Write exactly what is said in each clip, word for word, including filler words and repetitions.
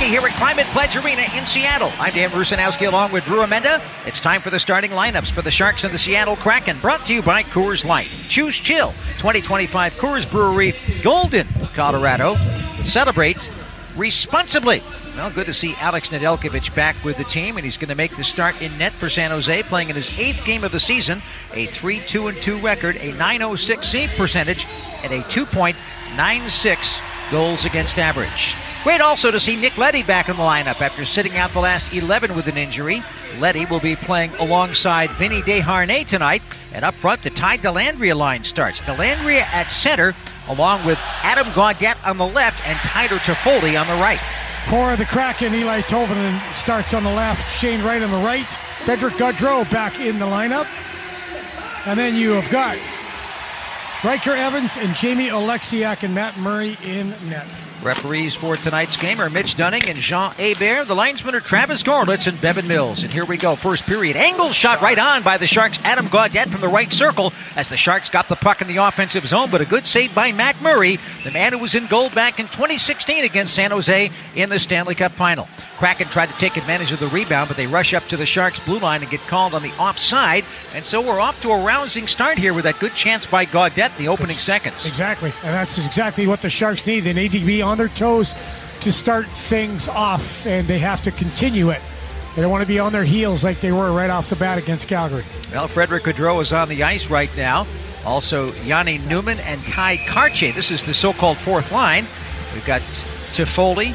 hockey here at Climate Pledge Arena in Seattle. I'm Dan Rusanowski along with Drew Amenda. It's time for the starting lineups for the Sharks and the Seattle Kraken, brought to you by Coors Light. Choose chill. twenty twenty-five Coors Brewery, Golden, Colorado. Celebrate responsibly. Well, good to see Alex Nedeljkovic back with the team, and he's going to make the start in net for San Jose, playing in his eighth game of the season. A three two two record, a nine oh six save percentage, and a two point nine six goals against average. Great also to see Nick Leddy back in the lineup after sitting out the last eleven with an injury. Leddy will be playing alongside Vinny Desharnais tonight. And up front, the Ty Dellandrea line starts. Dellandrea at center, along with Adam Gaudette on the left and Tyler Toffoli on the right. For the Kraken, Eli Tolvanen starts on the left, Shane Wright on the right, Frederick Gaudreau back in the lineup. And then you have got Riker Evans and Jamie Oleksiak and Matt Murray in net. Referees for tonight's game are Mitch Dunning and Jean Hebert. The linesmen are Travis Gorlitz and Bevan Mills. And here we go. First period. Angle shot right on by the Sharks. Adam Gaudette from the right circle as the Sharks got the puck in the offensive zone. But a good save by Matt Murray, the man who was in goal back in twenty sixteen against San Jose in the Stanley Cup Final. Kraken tried to take advantage of the rebound, but they rush up to the Sharks' blue line and get called on the offside. And so we're off to a rousing start here with that good chance by Gaudette the opening seconds. Exactly. And that's exactly what the Sharks need. They need to be on their toes to start things off, and they have to continue it. They don't want to be on their heels like they were right off the bat against Calgary. Well, Frederick Gaudreau is on the ice right now. Also, Yanni Newman and Ty Karche. This is the so-called fourth line. We've got Toffoli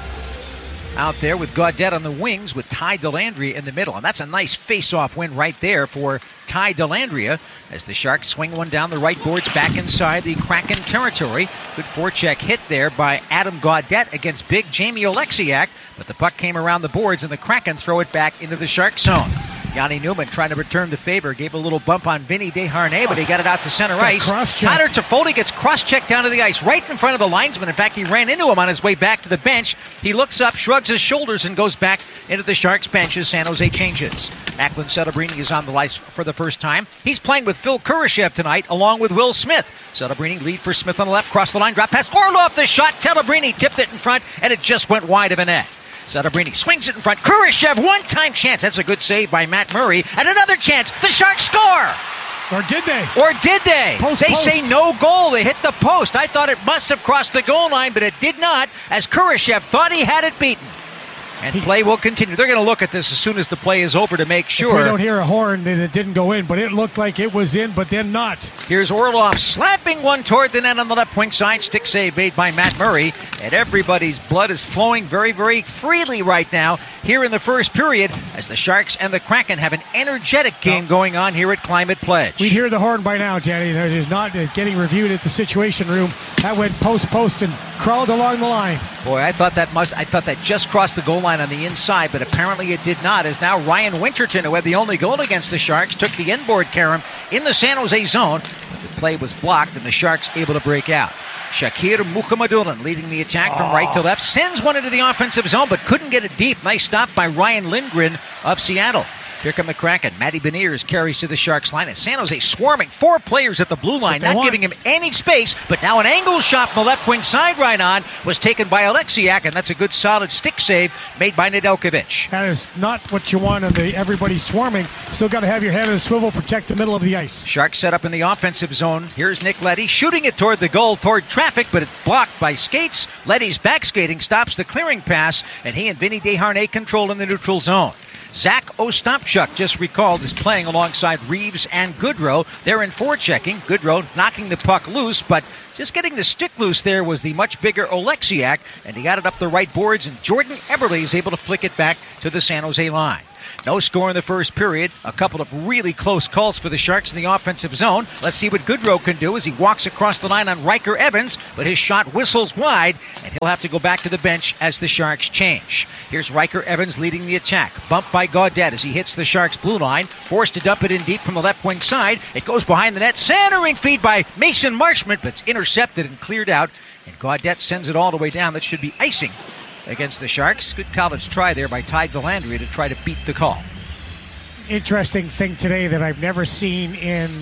out there with Gaudette on the wings with Ty Dellandrea in the middle. And that's a nice face-off win right there for Ty Dellandrea as the Sharks swing one down the right boards back inside the Kraken territory. Good forecheck hit there by Adam Gaudette against big Jamie Oleksiak, but the puck came around the boards and the Kraken throw it back into the Shark zone. Yanni Newman trying to return the favor, gave a little bump on Vinny Desharnais, but he got it out to center ice. Tyler Toffoli gets cross-checked down to the ice right in front of the linesman. In fact, he ran into him on his way back to the bench. He looks up, shrugs his shoulders, and goes back into the Sharks bench as San Jose changes. Macklin Celebrini is on the ice for the first time. He's playing with Phil Kurashev tonight, along with Will Smith. Celebrini lead for Smith on the left, cross the line, drop pass, Orlov the shot. Celebrini tipped it in front, and it just went wide of a net. Celebrini swings it in front. Kurashev, one-time chance. That's a good save by Matt Murray. And another chance. The Sharks score! Or did they? Or did they? Post, they post. say no goal. They hit the post. I thought it must have crossed the goal line, but it did not, as Kurashev thought he had it beaten. And play will continue. They're going to look at this as soon as the play is over to make sure. If we don't hear a horn, then it didn't go in, but it looked like it was in, but then not. Here's Orlov slapping one toward the net on the left wing side. Stick save made by Matt Murray. And everybody's blood is flowing very, very freely right now here in the first period as the Sharks and the Kraken have an energetic game no. going on here at Climate Pledge. We'd hear the horn by now, Danny. That is not getting reviewed at the Situation Room. That went post-post and crawled along the line. Boy, I thought that must. I thought that just crossed the goal line on the inside, but apparently it did not. As now Ryan Winterton, who had the only goal against the Sharks, took the inboard carom in the San Jose zone. But the play was blocked, and the Sharks able to break out. Shakir Mukhamadullin leading the attack from right to left, sends one into the offensive zone, but couldn't get it deep. Nice stop by Ryan Lindgren of Seattle. Here come the Kraken. Matty Beniers carries to the Sharks line. And San Jose swarming four players at the blue line, not want. giving him any space. But now an angle shot from the left wing side right on was taken by Oleksiak, and that's a good solid stick save made by Nedeljkovic. That is not what you want on the everybody swarming. Still got to have your head on a swivel, protect the middle of the ice. Sharks set up in the offensive zone. Here's Nick Leddy shooting it toward the goal, toward traffic, but it's blocked by skates. Leddy's back skating stops the clearing pass, and he and Vinny Desharnais control in the neutral zone. Zach Ostapchuk, just recalled, is playing alongside Reeves and Goodrow. They're in forechecking. Goodrow knocking the puck loose, but just getting the stick loose there was the much bigger Oleksiak, and he got it up the right boards, and Jordan Eberle is able to flick it back to the San Jose line. No score in the first period. A couple of really close calls for the Sharks in the offensive zone. Let's see what Goodrow can do as he walks across the line on Riker Evans, but his shot whistles wide, and he'll have to go back to the bench as the Sharks change. Here's Riker Evans leading the attack. Bumped by Gaudette as he hits the Sharks' blue line. Forced to dump it in deep from the left wing side. It goes behind the net. Centering feed by Mason Marchment, but it's intercepted and cleared out. And Gaudette sends it all the way down. That should be icing against the Sharks. Good college try there by Ty Dellandrea to try to beat the call. Interesting thing today that I've never seen in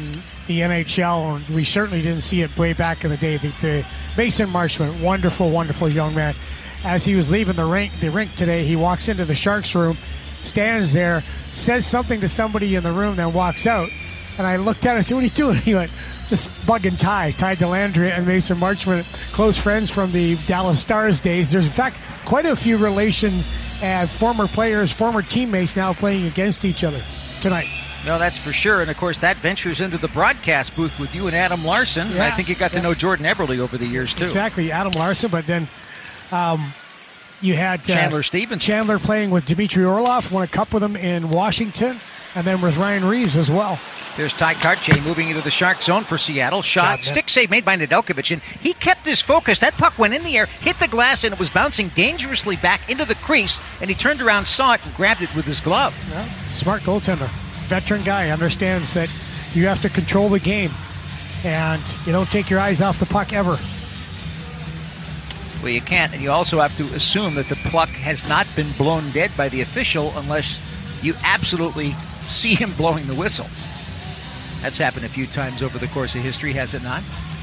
the N H L, and we certainly didn't see it way back in the day. The, the Mason Marchment, wonderful, wonderful young man. As he was leaving the rink, the rink today, he walks into the Sharks room, stands there, says something to somebody in the room, then walks out. And I looked at him and said, "What are you doing?" He went, "Just bugging Ty." Ty Dellandrea and Mason Marchment, close friends from the Dallas Stars days. There's, in fact, quite a few relations and former players, former teammates now playing against each other tonight. No, that's for sure. And, of course, that ventures into the broadcast booth with you and Adam Larson. Yeah, I think you got yeah. to know Jordan Eberle over the years, too. Exactly, Adam Larson. But then um, you had uh, Chandler Stevenson. Chandler playing with Dmitry Orlov, won a cup with him in Washington, and then with Ryan Reeves as well. There's Ty Kartye moving into the Shark zone for Seattle. Shot, Job, stick save made by Nedeljkovic, and he kept his focus. That puck went in the air, hit the glass, and it was bouncing dangerously back into the crease, and he turned around, saw it, and grabbed it with his glove. Well, smart goaltender. Veteran guy, understands that you have to control the game, and you don't take your eyes off the puck ever. Well, you can't, and you also have to assume that the puck has not been blown dead by the official unless you absolutely see him blowing the whistle. That's happened a few times over the course of history, has it not?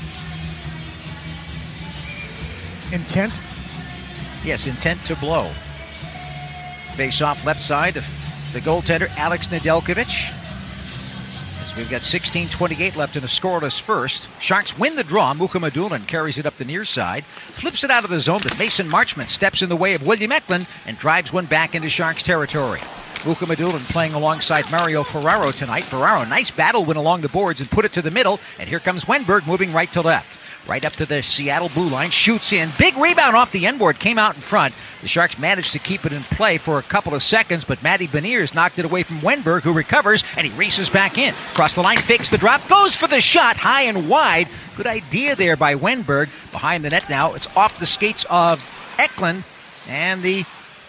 Intent? Yes, intent to blow. Face off left side of the goaltender, Alex Nedeljkovic. As we've got sixteen twenty-eight left in a scoreless first. Sharks win the draw. Mukhamadullin carries it up the near side. Flips it out of the zone, but Mason Marchment steps in the way of William Eklund and drives one back into Sharks territory. Mukhamadullin playing alongside Mario Ferraro tonight. Ferraro, nice battle win along the boards and put it to the middle. And here comes Wenberg moving right to left. Right up to the Seattle blue line, shoots in. Big rebound off the end board, came out in front. The Sharks managed to keep it in play for a couple of seconds, but Matty Beniers knocked it away from Wenberg, who recovers, and he races back in. Across the line, fakes the drop, goes for the shot, high and wide. Good idea there by Wenberg. Behind the net now, it's off the skates of Eklund, and the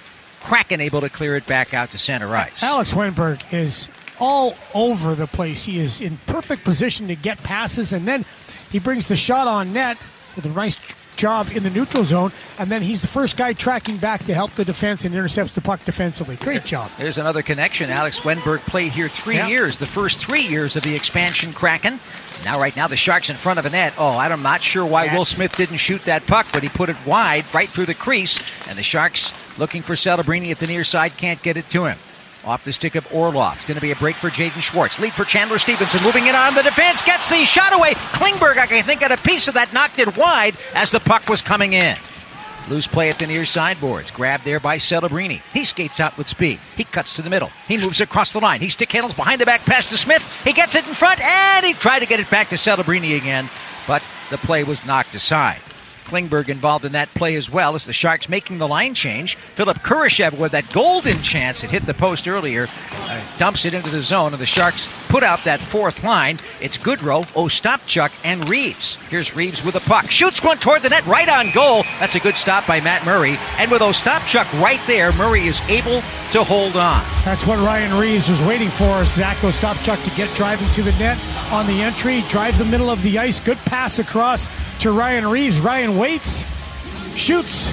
Kraken able to clear it back out to center ice. Alex Wenberg is all over the place. He is in perfect position to get passes, and then he brings the shot on net with a nice job in the neutral zone, and then he's the first guy tracking back to help the defense and intercepts the puck defensively. Great job. There's another connection. Alex Wenberg played here three yep. years, the first three years of the expansion Kraken. Now, right now, the Sharks in front of the net. Oh, I'm not sure why That's... Will Smith didn't shoot that puck, but he put it wide, right through the crease, and the Sharks looking for Celebrini at the near side, can't get it to him. Off the stick of Orlov. It's going to be a break for Jaden Schwartz. Lead for Chandler Stevenson. Moving it on the defense. Gets the shot away. Klingberg, I think, got a piece of that. Knocked it wide as the puck was coming in. Loose play at the near sideboards. Grabbed there by Celebrini. He skates out with speed. He cuts to the middle. He moves across the line. He stick handles behind the back pass to Smith. He gets it in front, and he tried to get it back to Celebrini again, but the play was knocked aside. Klingberg involved in that play as well as the Sharks making the line change. Philip Kurashev with that golden chance. It hit the post earlier. Uh, dumps it into the zone, and the Sharks put out that fourth line. It's Goodrow, Ostapchuk, and Reeves. Here's Reeves with a puck. Shoots one toward the net, right on goal. That's a good stop by Matt Murray. And with Ostapchuk right there, Murray is able to hold on. That's what Ryan Reeves was waiting for. Zach Ostapchuk to get driving to the net on the entry. Drive the middle of the ice. Good pass across to Ryan Reeves. Ryan waits, shoots,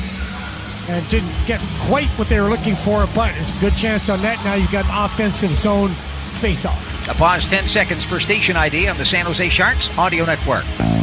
and didn't get quite what they were looking for, but it's a good chance on net. Now you've got an offensive zone face-off. A pause, ten seconds for station I D on the San Jose Sharks Audio Network.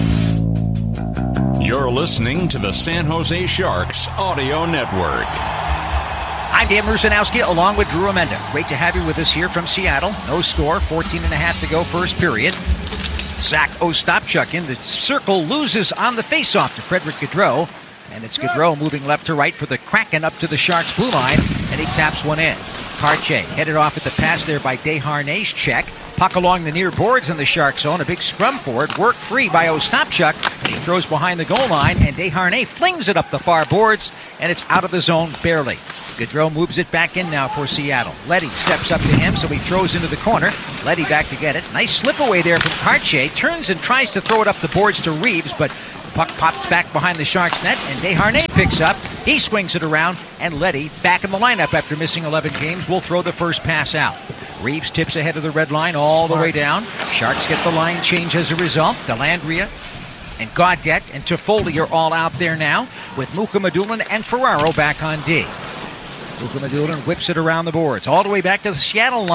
You're listening to the San Jose Sharks Audio Network. I'm Dan Rusanowski along with Drew Amenda. Great to have you with us here from Seattle. No score, fourteen and a half to go first period. Zach Ostapchuk in the circle, loses on the faceoff to Frederick Gaudreau. And it's Gaudreau moving left to right for the Kraken up to the Sharks blue line. And he taps one in. Kartye headed off at the pass there by Desharnais' check. Puck along the near boards in the Shark zone. A big scrum for it. Work free by Ostapchuk. And he throws behind the goal line. And Desharnais flings it up the far boards. And it's out of the zone barely. Gaudreau moves it back in now for Seattle. Leddy steps up to him, so he throws into the corner. Leddy back to get it. Nice slip away there from Kartye. Turns and tries to throw it up the boards to Reeves, but the puck pops back behind the Sharks net, and Desharnais picks up. He swings it around, and Leddy, back in the lineup after missing eleven games, will throw the first pass out. Reeves tips ahead of the red line all the way down. Sharks get the line change as a result. Dellandrea and Gaudette and Toffoli are all out there now, with Mukhamadullin and Ferraro back on D. Mukhamadullin whips it around the boards, all the way back to the Seattle line.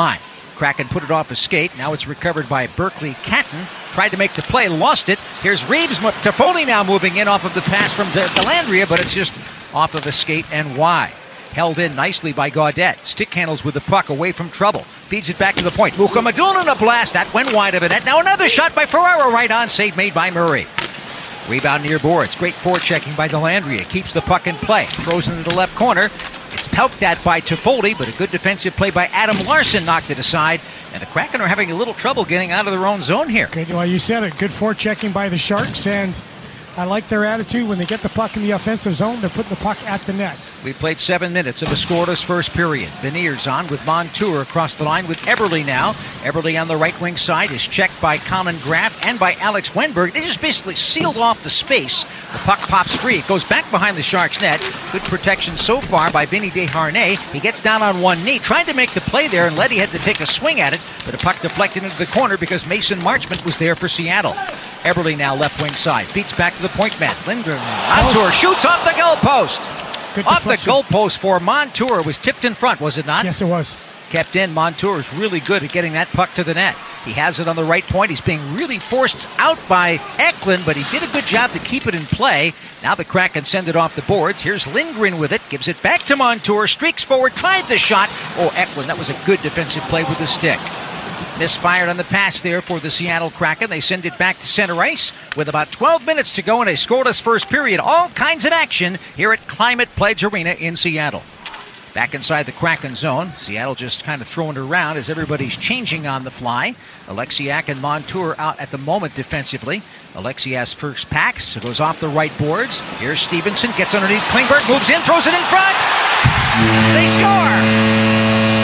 Kraken put it off a skate. Now it's recovered by Berkeley Catton. Tried to make the play, lost it. Here's Reeves. Toffoli now moving in off of the pass from Dellandrea, but it's just off of a skate and wide. Held in nicely by Gaudette. Stick handles with the puck away from trouble. Feeds it back to the point. Mukhamadullin a blast. That went wide of the net. Now another shot by Ferraro. Right on. Save made by Murray. Rebound near boards. Great forechecking by Dellandrea. Keeps the puck in play. Throws into the left corner. It's poked at by Toffoli, but a good defensive play by Adam Larson knocked it aside. And the Kraken are having a little trouble getting out of their own zone here. Good, well, you said it. Good forechecking by the Sharks, and I like their attitude. When they get the puck in the offensive zone, they're putting the puck at the net. We played seven minutes of a scoreless first period. Beniers on with Montour across the line with Eberle now. Eberle on the right wing side is checked by Colin Graff and by Alex Wenberg. They just basically sealed off the space. The puck pops free. It goes back behind the Sharks net. Good protection so far by Vinny Desharnais. He gets down on one knee, tried to make the play there, and Leddy had to take a swing at it, but the puck deflected into the corner because Mason Marchment was there for Seattle. Eberle now left wing side. Feeds back to the point man. Lindgren. Montour shoots off the goal post. Good Off deflection. the goal post for Montour. Was tipped in front, was it not? Yes, it was. Kept in. Montour is really good at getting that puck to the net. He has it on the right point. He's being really forced out by Eklund, but he did a good job to keep it in play. Now the Kraken send it off the boards. Here's Lindgren with it. Gives it back to Montour. Streaks forward. Tied the shot. Oh, Eklund. That was a good defensive play with the stick. Misfired on the pass there for the Seattle Kraken. They send it back to center ice with about twelve minutes to go in a scoreless first period. All kinds of action here at Climate Pledge Arena in Seattle. Back inside the Kraken zone. Seattle just kind of throwing it around as everybody's changing on the fly. Alexiak and Montour out at the moment defensively. Alexiak's first pack, so goes off the right boards. Here's Stevenson, gets underneath Klingberg, moves in, throws it in front. They score!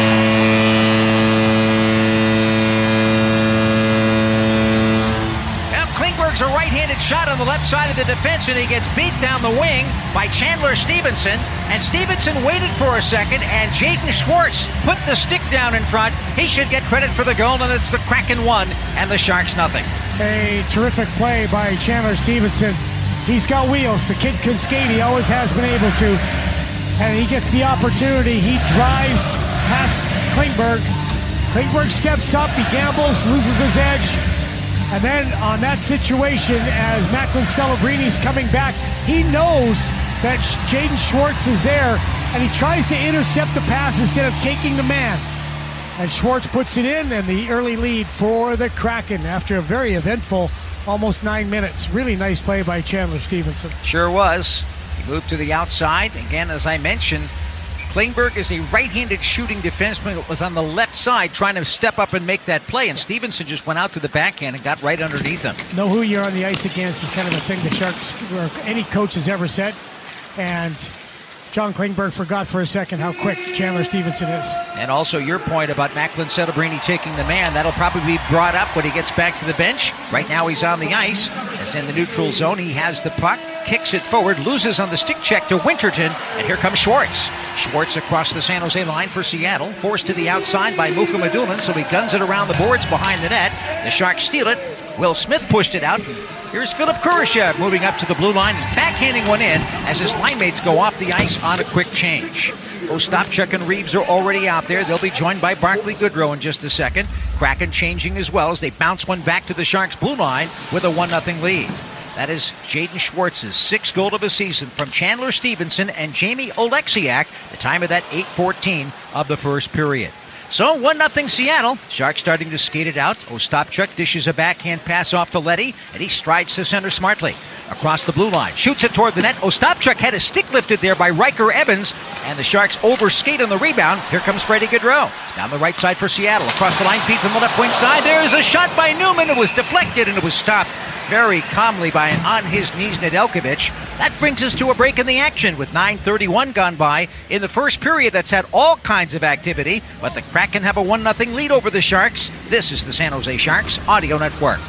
A right-handed shot on the left side of the defense, and he gets beat down the wing by Chandler Stevenson. And Stevenson waited for a second, and Jaden Schwartz put the stick down in front. He should get credit for the goal, and it's the Kraken one and the Sharks nothing. A terrific play by Chandler Stevenson. He's got wheels. The kid can skate. He always has been able to. And he gets the opportunity. He drives past Klingberg. Klingberg steps up. He gambles, loses his edge. And then on that situation, as Macklin Celebrini's coming back, he knows that Jaden Schwartz is there, and he tries to intercept the pass instead of taking the man. And Schwartz puts it in, and the early lead for the Kraken after a very eventful almost nine minutes. Really nice play by Chandler Stevenson. Sure was. He moved to the outside. Again, as I mentioned, Klingberg is a right-handed shooting defenseman that was on the left side trying to step up and make that play, and Stevenson just went out to the backhand and got right underneath him. Know who you're on the ice against is kind of a thing the Sharks or any coach has ever said, and John Klingberg forgot for a second how quick Chandler Stevenson is. And also your point about Macklin Celebrini taking the man, that'll probably be brought up when he gets back to the bench. Right now he's on the ice. It's in the neutral zone. He has the puck, kicks it forward, loses on the stick check to Winterton, and here comes Schwartz. Schwartz across the San Jose line for Seattle, forced to the outside by Mukhamadullin, so he guns it around the boards behind the net. The Sharks steal it. Will Smith pushed it out. Here's Philip Kurashev moving up to the blue line and backhanding one in as his line mates go off the ice on a quick change. Ostapchuk and Reeves are already out there. They'll be joined by Barclay Goodrow in just a second. Kraken changing as well as they bounce one back to the Sharks' blue line with a one nothing lead. That is Jaden Schwartz's sixth goal of the season from Chandler Stevenson and Jamie Oleksiak. The time of that eight fourteen of the first period. So one nothing Seattle. Sharks starting to skate it out. Ostapchuk dishes a backhand pass off to Leddy, and he strides to center smartly. Across the blue line, shoots it toward the net. Ostapchuk had his stick lifted there by Riker Evans, and the Sharks overskate on the rebound. Here comes Freddie Gaudreau. Down the right side for Seattle. Across the line, feeds on the left wing side. There's a shot by Newman. It was deflected, and it was stopped very calmly by an on-his-knees Nedeljkovic. That brings us to a break in the action with nine thirty-one gone by in the first period. That's had all kinds of activity, but the Kraken have a one nothing lead over the Sharks. This is the San Jose Sharks Audio Network.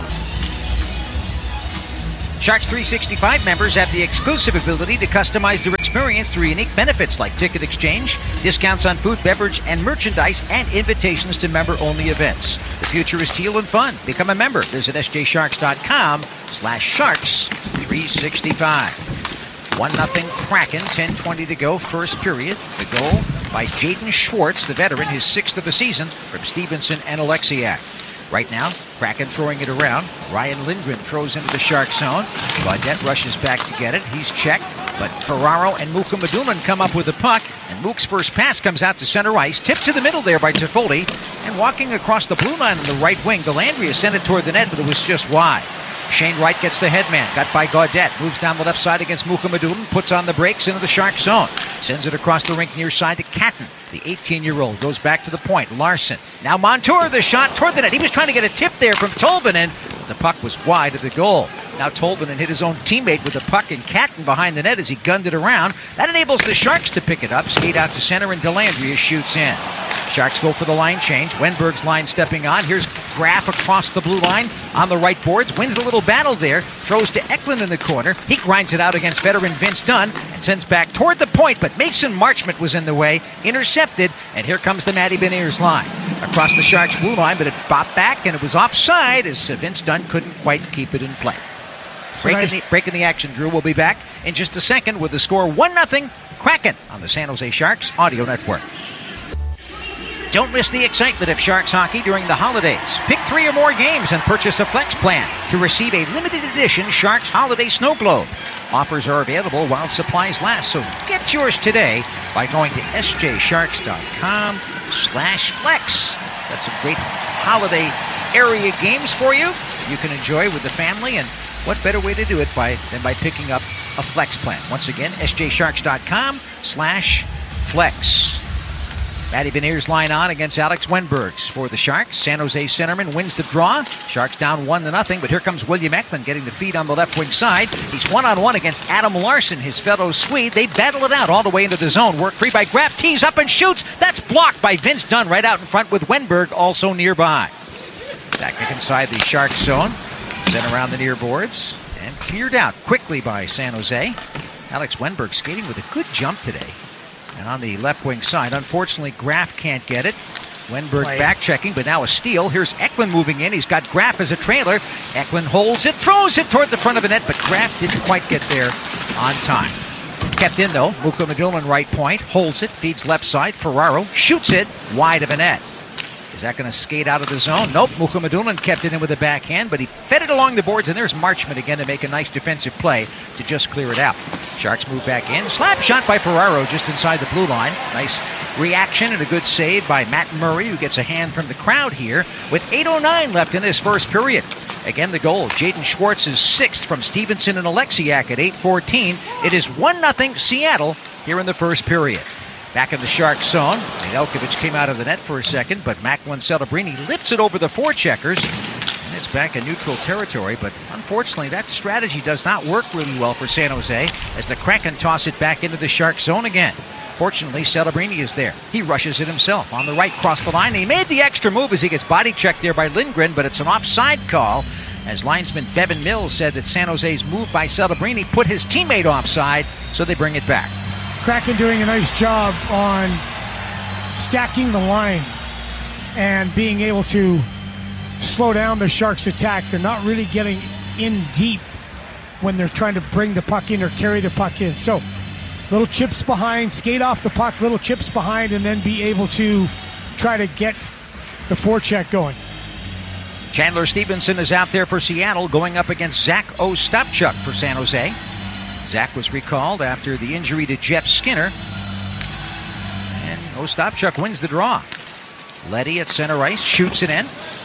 Sharks three sixty-five members have the exclusive ability to customize their experience through unique benefits like ticket exchange, discounts on food, beverage, and merchandise, and invitations to member-only events. The future is teal and fun. Become a member. Visit s j sharks dot com slash sharks three sixty-five. one nothing Kraken, ten twenty to go, first period. The goal by Jaden Schwartz, the veteran, his sixth of the season from Stevenson and Alexiak. Right now, Kraken throwing it around. Ryan Lindgren throws into the Shark zone. Gaudette rushes back to get it. He's checked, but Ferraro and Mukhamadullin come up with the puck, and Mook's first pass comes out to center ice, tipped to the middle there by Toffoli, and walking across the blue line on the right wing, Delandria sent it toward the net, but it was just wide. Shane Wright gets the headman, got by Gaudette, moves down the left side against Mukhamadullin, puts on the brakes into the Shark zone, sends it across the rink near side to Catton. The eighteen-year-old goes back to the point. Larson. Now Montour, the shot toward the net. He was trying to get a tip there from Tolvanen. The puck was wide of the goal. Now Tolvanen hit his own teammate with the puck, and Catton behind the net as he gunned it around. That enables the Sharks to pick it up, skate out to center, and Delandria shoots in. Sharks go for the line change. Wenberg's line stepping on. Here's Graf across the blue line on the right boards. Wins a little battle there. Throws to Eklund in the corner. He grinds it out against veteran Vince Dunn and sends back toward the point, but Mason Marchment was in the way. Intercepted, and here comes the Matty Beniers line. Across the Sharks' blue line, but it bopped back, and it was offside as Vince Dunn couldn't quite keep it in play. Breaking, nice. the, breaking the action, Drew. We'll be back in just a second with the score one nothing Kraken on the San Jose Sharks Audio Network. Don't miss the excitement of Sharks hockey during the holidays. Pick three or more games and purchase a Flex plan to receive a limited edition Sharks Holiday Snow Globe. Offers are available while supplies last, so get yours today by going to sjsharks.com slash flex. That's a great holiday area games for you. You can enjoy with the family, and what better way to do it by than by picking up a Flex plan. Once again, sjsharks.com slash flex. Matty Beniers line on against Alex Wenbergs for the Sharks. San Jose centerman wins the draw. Sharks down one to nothing, but here comes William Eklund getting the feed on the left wing side. He's one-on-one against Adam Larson, his fellow Swede. They battle it out all the way into the zone. Work free by Graf, tees up and shoots. That's blocked by Vince Dunn right out in front with Wenberg also nearby. Back inside the Sharks zone. Sent around the near boards and cleared out quickly by San Jose. Alex Wenberg skating with a good jump today. And on the left wing side, unfortunately, Graf can't get it. Wenberg back checking, but now a steal. Here's Eklund moving in. He's got Graf as a trailer. Eklund holds it, throws it toward the front of the net, but Graf didn't quite get there on time. Kept in, though. Mukhamadullin right point, holds it, feeds left side. Ferraro shoots it wide of a net. Is that going to skate out of the zone? Nope. Mukhamadullin kept it in with a backhand, but he fed it along the boards, and there's Marchment again to make a nice defensive play to just clear it out. Sharks move back in. Slap shot by Ferraro just inside the blue line. Nice reaction and a good save by Matt Murray, who gets a hand from the crowd here with eight oh nine left in this first period. Again, the goal. Jaden Schwartz's sixth from Stevenson and Alexiak at eight fourteen. It is one nothing Seattle here in the first period. Back in the Sharks zone. Nedeljkovic came out of the net for a second, but Macklin Celebrini lifts it over the forecheckers, and it's back in neutral territory. But unfortunately, that strategy does not work really well for San Jose as the Kraken toss it back into the Sharks zone again. Fortunately, Celebrini is there. He rushes it himself on the right, cross the line. He made the extra move as he gets body checked there by Lindgren, but it's an offside call, as linesman Bevan Mills said that San Jose's move by Celebrini put his teammate offside, so they bring it back. Kraken doing a nice job on stacking the line and being able to slow down the Sharks' attack. They're not really getting in deep when they're trying to bring the puck in or carry the puck in. So little chips behind, skate off the puck, little chips behind, and then be able to try to get the forecheck going. Chandler Stevenson is out there for Seattle, going up against Zach Ostapchuk for San Jose. Zach was recalled after the injury to Jeff Skinner. And Ostapchuk wins the draw. Leddy at center ice, shoots it in.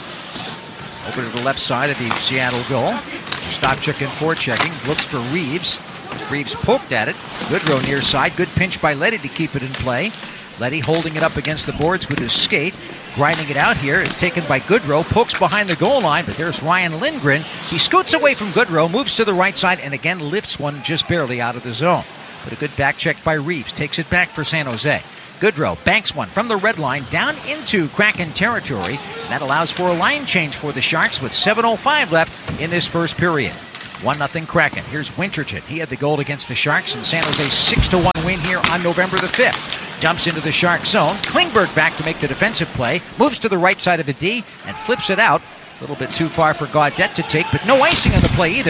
Over to the left side of the Seattle goal. Ostapchuk in forechecking, looks for Reeves. Reeves poked at it. Goodrow near side, good pinch by Leddy to keep it in play. Leddy holding it up against the boards with his skate. Grinding it out here is taken by Goodrow, pokes behind the goal line, but there's Ryan Lindgren. He scoots away from Goodrow, moves to the right side, and again lifts one just barely out of the zone. But a good back check by Reeves takes it back for San Jose. Goodrow banks one from the red line down into Kraken territory. That allows for a line change for the Sharks with seven oh five left in this first period. one nothing Kraken. Here's Winterton. He had the goal against the Sharks in San Jose's six to one win here on November the fifth. Dumps into the Shark zone. Klingberg back to make the defensive play. Moves to the right side of the D and flips it out. A little bit too far for Gaudette to take, but no icing on the play either, as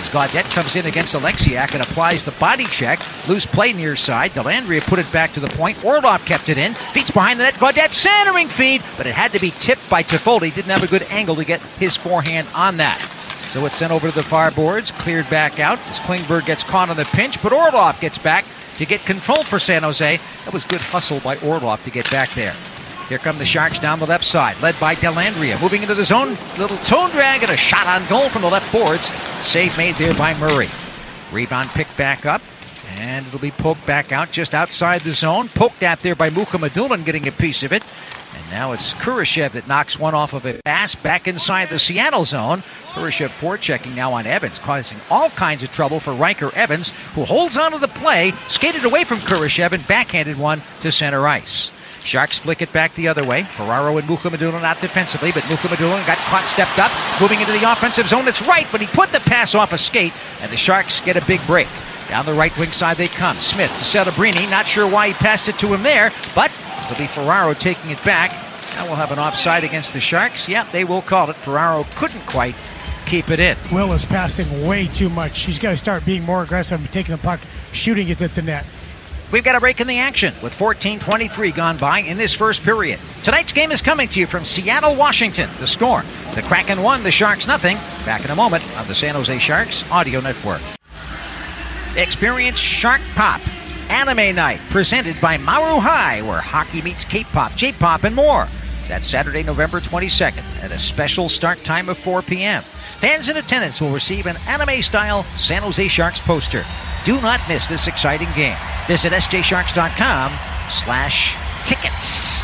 as Gaudette comes in against Alexiak and applies the body check. Loose play near side. Dellandrea put it back to the point. Orlov kept it in. Feeds behind the net. Gaudette centering feed, but it had to be tipped by Toffoli. Didn't have a good angle to get his forehand on that. So it's sent over to the far boards, cleared back out as Klingberg gets caught on the pinch, but Orlov gets back to get control for San Jose. That was good hustle by Orlov to get back there. Here come the Sharks down the left side, led by Dellandrea. Moving into the zone, little toe drag and a shot on goal from the left boards. Save made there by Murray. Rebound picked back up, and it'll be poked back out just outside the zone. Poked at there by Mukhamadullin, getting a piece of it. And now it's Kurashev that knocks one off of a pass back inside the Seattle zone. Kurashev forechecking now on Evans, causing all kinds of trouble for Riker Evans, who holds onto the play, skated away from Kurashev, and backhanded one to center ice. Sharks flick it back the other way. Ferraro and Mukhamadullin out defensively, but Mukhamadullin got caught, stepped up, moving into the offensive zone. It's right, but he put the pass off a skate, and the Sharks get a big break. Down the right wing side they come. Smith to Celebrini. Not sure why he passed it to him there, but it'll be Ferraro taking it back. Now we'll have an offside against the Sharks. Yeah, they will call it. Ferraro couldn't quite keep it in. Will is passing way too much. He's got to start being more aggressive and taking the puck, shooting it at the net. We've got a break in the action with fourteen twenty-three gone by in this first period. Tonight's game is coming to you from Seattle, Washington. The score, the Kraken one, the Sharks nothing. Back in a moment on the San Jose Sharks Audio Network. Experience Shark Pop Anime Night, presented by Maru High, where hockey meets K-pop, J-pop, and more. That's Saturday, November twenty-second, at a special start time of four p.m. Fans in attendance will receive an anime-style San Jose Sharks poster. Do not miss this exciting game. Visit s j sharks dot com slash tickets.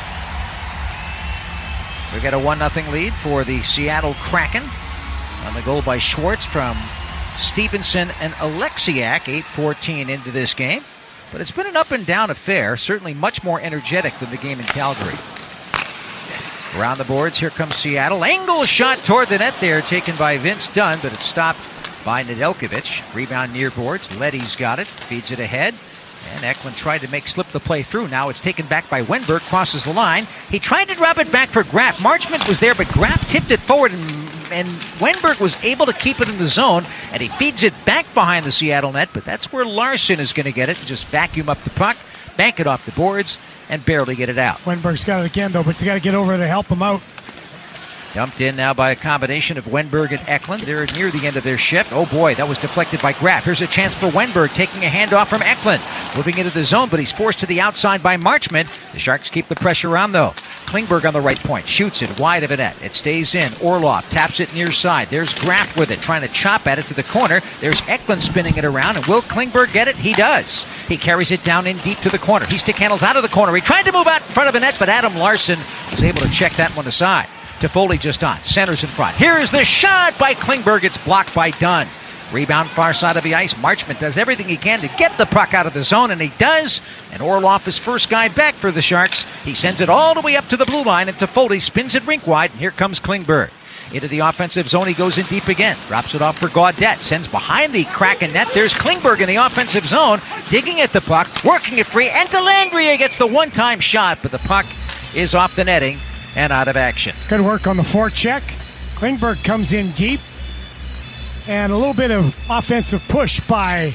We've got a one nothing lead for the Seattle Kraken on the goal by Schwartz from Stevenson and Alexiak, eight fourteen into this game. But it's been an up-and-down affair, certainly much more energetic than the game in Calgary. Around the boards, here comes Seattle. Angle shot toward the net there, taken by Vince Dunn, but it's stopped by Nedeljkovic. Rebound near boards. Leddy's got it, feeds it ahead. And Eklund tried to make slip the play through. Now it's taken back by Wenberg, crosses the line. He tried to drop it back for Graf. Marchment was there, but Graf tipped it forward, and, and Wenberg was able to keep it in the zone, and he feeds it back behind the Seattle net, but that's where Larson is going to get it, just vacuum up the puck, bank it off the boards, and barely get it out. Wenberg's got it again, though, but they got to get over to help him out. Dumped in now by a combination of Wenberg and Eklund. They're near the end of their shift. Oh boy, that was deflected by Graf. Here's a chance for Wenberg, taking a handoff from Eklund. Moving into the zone, but he's forced to the outside by Marchment. The Sharks keep the pressure on, though. Klingberg on the right point, shoots it wide of the net. It stays in. Orlov taps it near side. There's Graf with it, trying to chop at it to the corner. There's Eklund spinning it around, and will Klingberg get it? He does. He carries it down in deep to the corner. He stick handles out of the corner. He tried to move out in front of the net, but Adam Larson was able to check that one aside. Toffoli just on, centers in front. Here's the shot by Klingberg. It's blocked by Dunn. Rebound far side of the ice. Marchment does everything he can to get the puck out of the zone, and he does. And Orlov is first guy back for the Sharks. He sends it all the way up to the blue line, and Toffoli spins it rink wide, and here comes Klingberg. Into the offensive zone, he goes in deep again. Drops it off for Gaudette. Sends behind the Kraken net. There's Klingberg in the offensive zone, digging at the puck, working it free, and Dellandrea gets the one-time shot, but the puck is off the netting and out of action. Good work on the forecheck. Klingberg comes in deep, and a little bit of offensive push by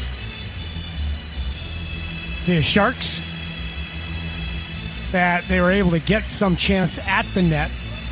the Sharks, that they were able to get some chance at the net.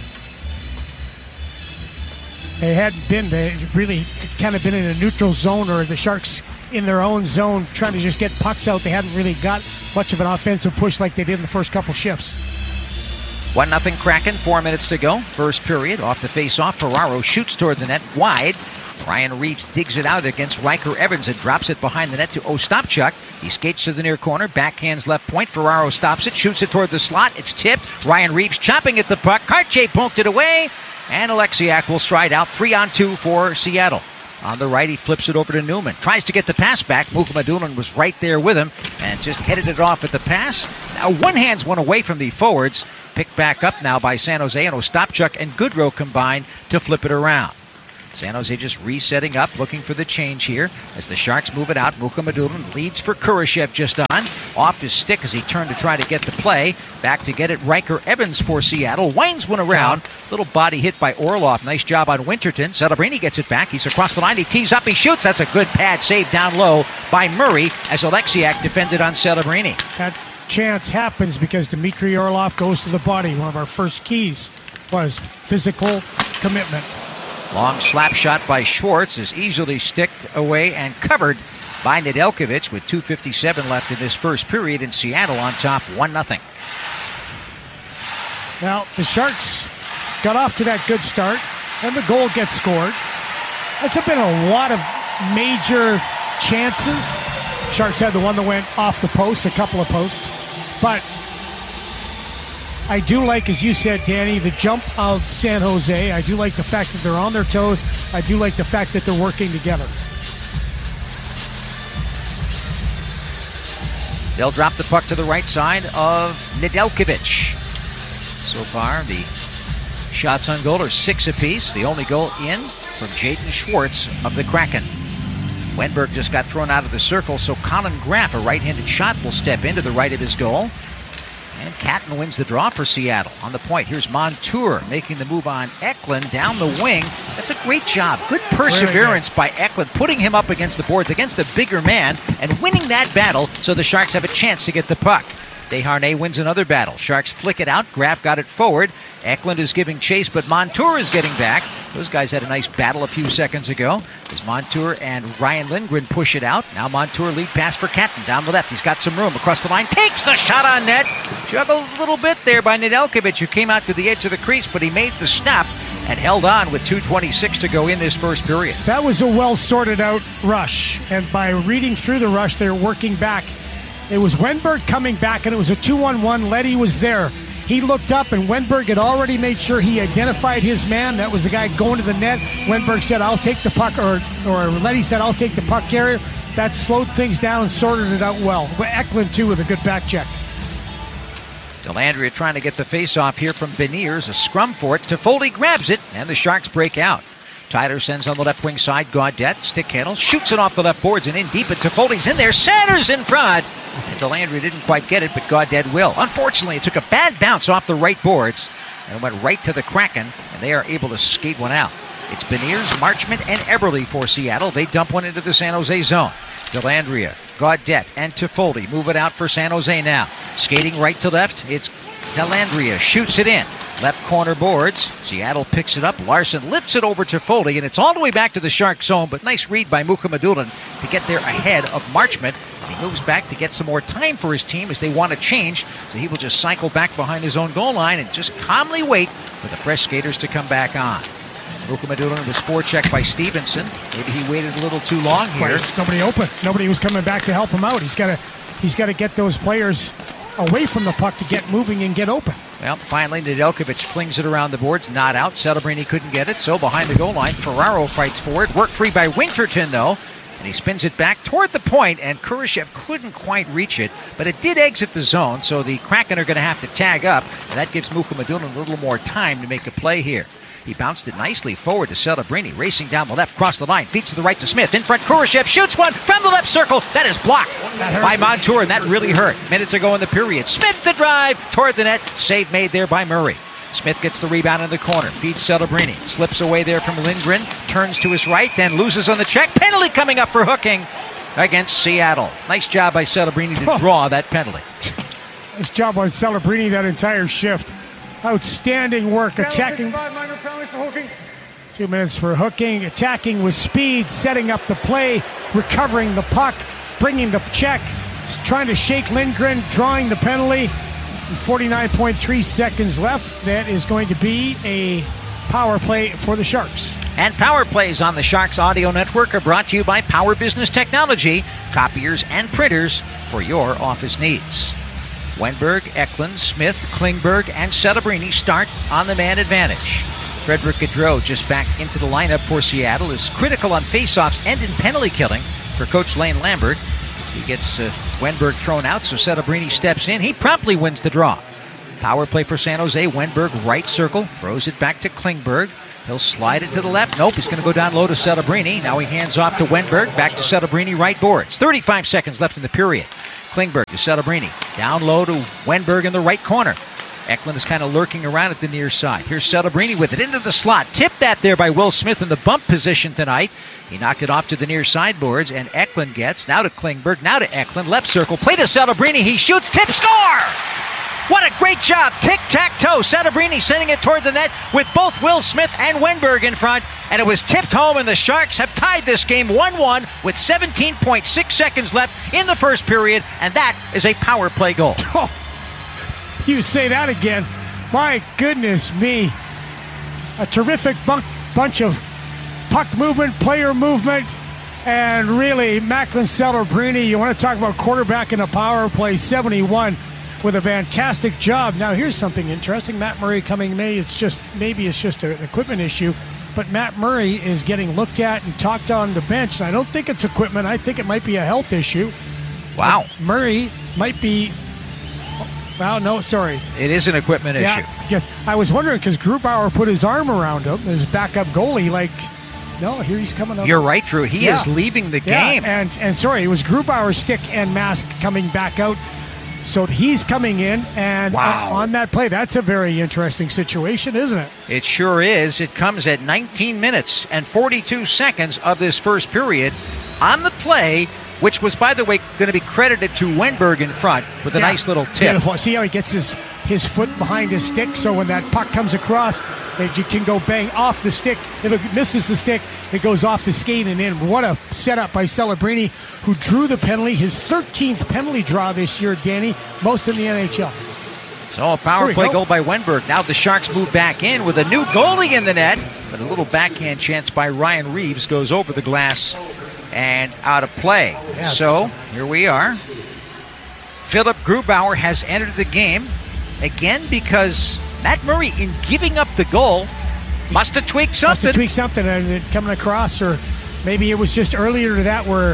They hadn't been, they really kind of been in a neutral zone, or the Sharks in their own zone trying to just get pucks out. They hadn't really got much of an offensive push like they did in the first couple shifts. one nothing Kraken, four minutes to go. First period, off the face-off. Ferraro shoots toward the net, wide. Ryan Reeves digs it out against Riker Evans and drops it behind the net to Ostapchuk. He skates to the near corner, backhands left point. Ferraro stops it, shoots it toward the slot. It's tipped. Ryan Reeves chopping at the puck. Cartier poked it away, and Alexiak will stride out. Three on two for Seattle. On the right, he flips it over to Newman. Tries to get the pass back. Mukhamadullin was right there with him and just headed it off at the pass. Now one hands one away from the forwards. Picked back up now by San Jose, and Ostapchuk and Goodrow combined to flip it around. San Jose just resetting up, looking for the change here. As the Sharks move it out, Mukhamadullin leads for Kurashev just on. Off his stick as he turned to try to get the play. Back to get it, Riker Evans for Seattle. Winds one around. Little body hit by Orlov. Nice job on Winterton. Celebrini gets it back. He's across the line. He tees up. He shoots. That's a good pad save down low by Murray as Alexiak defended on Celebrini. That chance happens because Dmitry Orlov goes to the body. One of our first keys was physical commitment. Long slap shot by Schwartz is easily sticked away and covered by Nedeljkovic with two fifty-seven left in this first period, and Seattle on top one nothing. Now, the Sharks got off to that good start, and the goal gets scored. That's been a lot of major chances. Sharks had the one that went off the post, a couple of posts. But I do like, as you said, Danny, the jump of San Jose. I do like the fact that they're on their toes. I do like the fact that they're working together. They'll drop the puck to the right side of Nedeljkovic. So far, the shots on goal are six apiece. The only goal in from Jaden Schwartz of the Kraken. Wenberg just got thrown out of the circle, so Colin Graff, a right-handed shot, will step into the right of his goal. And Catton wins the draw for Seattle. On the point, here's Montour making the move on Eklund down the wing. That's a great job. Good perseverance by Eklund, putting him up against the boards, against the bigger man, and winning that battle so the Sharks have a chance to get the puck. Desharnais wins another battle. Sharks flick it out. Graff got it forward. Eklund is giving chase, but Montour is getting back. Those guys had a nice battle a few seconds ago as Montour and Ryan Lindgren push it out. Now Montour lead pass for Catton down the left. He's got some room across the line. Takes the shot on net. Juggled a little bit there by Nedeljkovic, who came out to the edge of the crease, but he made the snap and held on with two twenty-six to go in this first period. That was a well sorted out rush. And by reading through the rush, they're working back. It was Wenberg coming back, and it was a two on one. Leddy was there. He looked up, and Wenberg had already made sure he identified his man. That was the guy going to the net. Wenberg said, I'll take the puck, or, or Leddy said, I'll take the puck carrier. That slowed things down and sorted it out well. But Eklund, too, with a good back check. Dellandrea trying to get the face-off here from Beniers. A scrum for it. Toffoli grabs it, and the Sharks break out. Tyler sends on the left wing side. Gaudette, stick handle, shoots it off the left boards and in deep. And Toffoli's in there. Centers in front. And Dellandrea didn't quite get it, but Gaudette will. Unfortunately, it took a bad bounce off the right boards and went right to the Kraken, and they are able to skate one out. It's Beniers, Marchment, and Eberle for Seattle. They dump one into the San Jose zone. Dellandrea, Gaudette, and Toffoli move it out for San Jose now. Skating right to left, it's Dellandrea, shoots it in. Left corner boards. Seattle picks it up. Larson lifts it over to Foley, and it's all the way back to the Shark zone, but nice read by Mukhamadullin to get there ahead of Marchment. And he moves back to get some more time for his team as they want to change, so he will just cycle back behind his own goal line and just calmly wait for the fresh skaters to come back on. Mukhamadullin was forechecked by Stevenson. Maybe he waited a little too long here. Nobody open. Nobody was coming back to help him out. He's got to he's got to get those players away from the puck to get moving and get open. Well, finally, Nedeljkovic flings it around the boards, not out. Celebrini couldn't get it, so behind the goal line, Ferraro fights for it. Worked free by Winterton, though, and he spins it back toward the point, and Kurashev couldn't quite reach it, but it did exit the zone, so the Kraken are going to have to tag up, and that gives Mukhamadullin a little more time to make a play here. He bounced it nicely forward to Celebrini, racing down the left, cross the line, feeds to the right to Smith. In front, Kurashev shoots one from the left circle. That is blocked by Montour, and that really hurt. Minutes ago in the period. Smith the drive toward the net. Save made there by Murray. Smith gets the rebound in the corner, feeds Celebrini, slips away there from Lindgren, turns to his right, then loses on the check. Penalty coming up for hooking against Seattle. Nice job by Celebrini to draw that penalty. Nice job on Celebrini that entire shift. Outstanding work, attacking. Two minutes for hooking, attacking with speed, setting up the play, recovering the puck, bringing the check, trying to shake Lindgren, drawing the penalty. forty-nine point three seconds left. That is going to be a power play for the Sharks. And power plays on the Sharks Audio Network are brought to you by Power Business Technology, copiers and printers for your office needs. Wenberg, Eklund, Smith, Klingberg, and Celebrini start on the man advantage. Frederick Gaudreau just back into the lineup for Seattle is critical on faceoffs and in penalty killing for Coach Lane Lambert. He gets uh, Wenberg thrown out, so Celebrini steps in. He promptly wins the draw. Power play for San Jose. Wenberg right circle, throws it back to Klingberg. He'll slide it to the left. Nope, he's going to go down low to Celebrini. Now he hands off to Wenberg. Back to Celebrini, right boards. thirty-five seconds left in the period. Klingberg to Celebrini. Down low to Wenberg in the right corner. Eklund is kind of lurking around at the near side. Here's Celebrini with it into the slot. Tipped that there by Will Smith in the bump position tonight. He knocked it off to the near sideboards, and Eklund gets now to Klingberg, now to Eklund. Left circle, play to Celebrini. He shoots, tip, score! What a great job. Tic-tac-toe. Celebrini sending it toward the net with both Will Smith and Wenberg in front. And it was tipped home, and the Sharks have tied this game one one with seventeen point six seconds left in the first period. And that is a power play goal. Oh, you say that again. My goodness me. A terrific bunk, bunch of puck movement, player movement. And really, Macklin Celebrini, you want to talk about quarterback in a power play, seventy-one. With a fantastic job. Now here's something interesting. Matt Murray coming May. It's just maybe it's just an equipment issue, but Matt Murray is getting looked at and talked on the bench. And I don't think it's equipment. I think it might be a health issue. Wow. But Murray might be. Well, no, sorry. It is an equipment yeah, issue. Yes. I was wondering because Grubauer put his arm around him, his backup goalie. Like, no, here he's coming up. You're right, Drew. He yeah. is leaving the yeah. game. And and sorry, it was Grubauer's stick and mask coming back out. So he's coming in, and wow. on that play, that's a very interesting situation, isn't it? It sure is. It comes at nineteen minutes and forty-two seconds of this first period on the play, which was, by the way, going to be credited to Wenberg in front with a yeah. nice little tip. Beautiful. See how he gets his, his foot behind his stick, so when that puck comes across, you can go bang off the stick. If it misses the stick, it goes off the skate and in. What a setup by Celebrini, who drew the penalty, his thirteenth penalty draw this year, Danny, most in the N H L. So a power play go. goal by Wenberg. Now the Sharks move back in with a new goalie in the net, but a little backhand chance by Ryan Reeves goes over the glass and out of play. Yeah, so here we are. Philip Grubauer has entered the game again because Matt Murray, in giving up the goal, must have tweaked something. Must have tweaked something and it coming across, or maybe it was just earlier to that where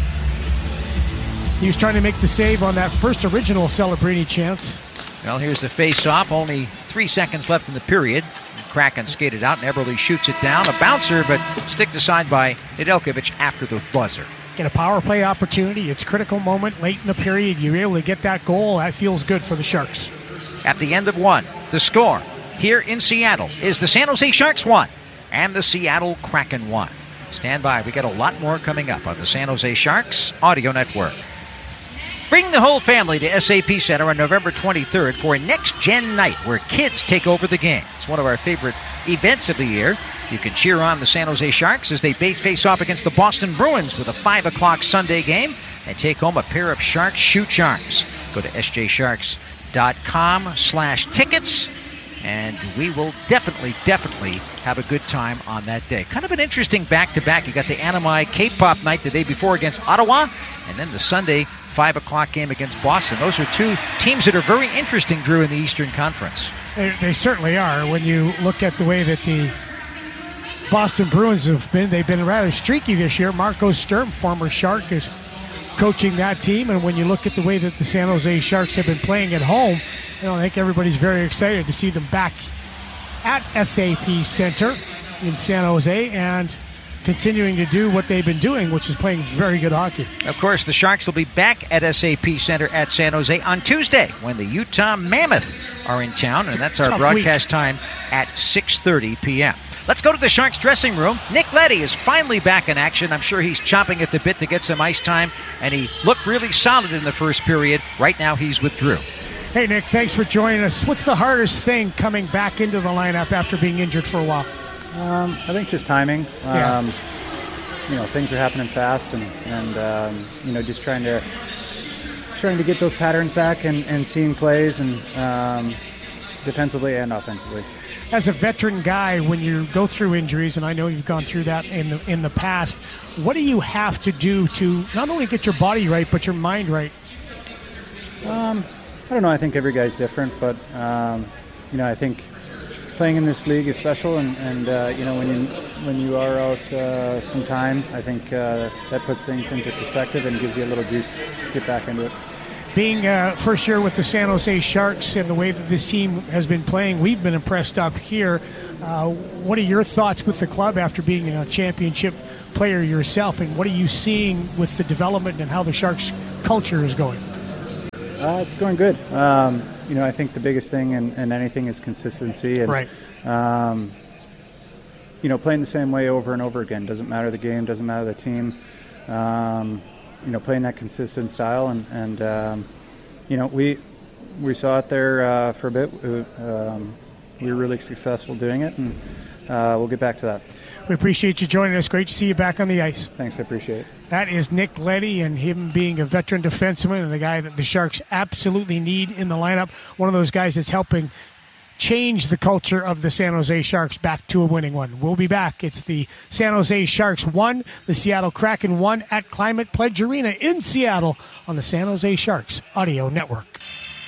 he was trying to make the save on that first original Celebrini chance. Well, here's the face-off. Only three seconds left in the period. Kraken skated out, and Eberle shoots it down. A bouncer, but sticked aside by Nedeljkovic after the buzzer. Get a power play opportunity. It's a critical moment late in the period. You're able to get that goal. That feels good for the Sharks. At the end of one, the score here in Seattle is the San Jose Sharks one and the Seattle Kraken one. Stand by. We got a lot more coming up on the San Jose Sharks Audio Network. Bring the whole family to S A P Center on November twenty-third for a next-gen night where kids take over the game. It's one of our favorite events of the year. You can cheer on the San Jose Sharks as they face off against the Boston Bruins with a five o'clock Sunday game and take home a pair of Sharks shoe charms. Go to s j sharks dot com slash tickets, and we will definitely, definitely have a good time on that day. Kind of an interesting back-to-back. You got the Animi K-pop night the day before against Ottawa, and then the Sunday five o'clock game against Boston. Those are two teams that are very interesting, Drew, in the Eastern Conference. They, they certainly are. When you look at the way that the Boston Bruins have been, they've been rather streaky this year. Marco Sturm, former Shark, is coaching that team. And when you look at the way that the San Jose Sharks have been playing at home, you know, I think everybody's very excited to see them back at S A P Center in San Jose and continuing to do what they've been doing, which is playing very good hockey. Of course, the Sharks will be back at S A P Center at San Jose on Tuesday when the Utah Mammoth are in town, and that's our broadcast week. Time at six thirty p.m. Let's go to the Sharks dressing room. Nick Leddy is finally back in action. I'm sure he's chomping at the bit to get some ice time, and he looked really solid in the first period. Right now, he's with Drew. Hey, Nick, thanks for joining us. What's the hardest thing coming back into the lineup after being injured for a while? Um, I think just timing. Yeah. Um, you know, things are happening fast, and and um, you know, just trying to trying to get those patterns back and, and seeing plays and um, defensively and offensively. As a veteran guy, when you go through injuries, and I know you've gone through that in the in the past, what do you have to do to not only get your body right but your mind right? Um, I don't know. I think every guy's different, but um, you know, I think playing in this league is special, and, and uh, you know, when you when you are out uh, some time, I think uh, that puts things into perspective and gives you a little boost to get back into it. being uh, first year with the San Jose Sharks and the way that this team has been playing, we've been impressed up here. Uh, what are your thoughts with the club after being a championship player yourself, and what are you seeing with the development and how the Sharks culture is going? Uh, it's going good. Um, you know, I think the biggest thing in, in anything is consistency. And, right. Um, you know, playing the same way over and over again. Doesn't matter the game, doesn't matter the team. Um, you know, playing that consistent style. And, and um, you know, we we saw it there uh, for a bit. Um, we were really successful doing it, and uh, we'll get back to that. We appreciate you joining us. Great to see you back on the ice. Thanks, I appreciate it. That is Nick Leddy, and him being a veteran defenseman and the guy that the Sharks absolutely need in the lineup. One of those guys that's helping change the culture of the San Jose Sharks back to a winning one. We'll be back. It's the San Jose Sharks one, the Seattle Kraken one at Climate Pledge Arena in Seattle on the San Jose Sharks Audio Network.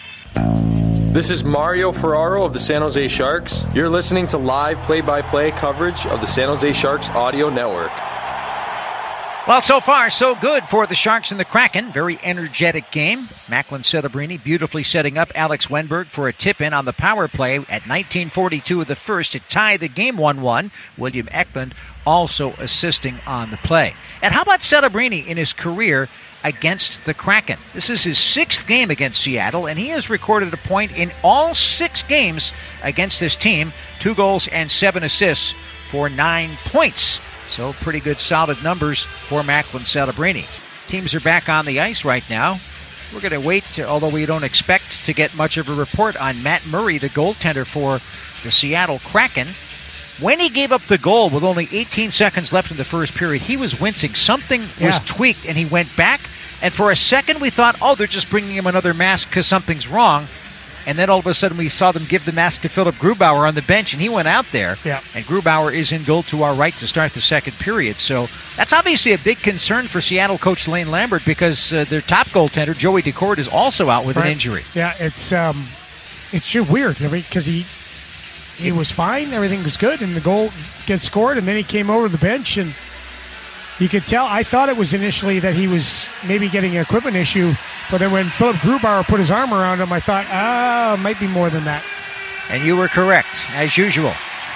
This is Mario Ferraro of the San Jose Sharks. You're listening to live play-by-play coverage of the San Jose Sharks Audio Network. Well, so far, so good for the Sharks and the Kraken. Very energetic game. Macklin Celebrini beautifully setting up Alex Wenberg for a tip-in on the power play at nineteen forty-two of the first to tie the game one one. William Eklund also assisting on the play. And how about Celebrini in his career against the Kraken? This is his sixth game against Seattle, and he has recorded a point in all six games against this team. Two goals and seven assists for nine points. So pretty good solid numbers for Macklin Celebrini. Teams are back on the ice right now. We're going to wait, to, although we don't expect to get much of a report on Matt Murray, the goaltender for the Seattle Kraken. When he gave up the goal with only eighteen seconds left in the first period, he was wincing. Something yeah. was tweaked, and he went back. And for a second, we thought, oh, they're just bringing him another mask because something's wrong. And then all of a sudden, we saw them give the mask to Philip Grubauer on the bench, and he went out there. Yeah. And Grubauer is in goal to our right to start the second period. So that's obviously a big concern for Seattle coach Lane Lambert, because uh, their top goaltender, Joey Decord, is also out with right. an injury. Yeah, it's um, it's just weird. I mean, because he he was fine, everything was good, and the goal gets scored, and then he came over the bench, and you could tell. I thought it was initially that he was maybe getting an equipment issue. But then when Philip Grubauer put his arm around him, I thought, ah, it might be more than that. And you were correct, as usual.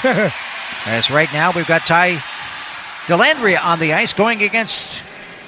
As right now, we've got Ty Dellandrea on the ice going against